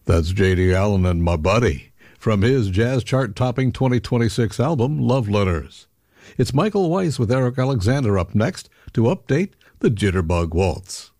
That's J.D. Allen and My Buddy from his jazz chart-topping 2026 album, Love Letters. It's Michael Weiss with Eric Alexander up next to update the Jitterbug Waltz.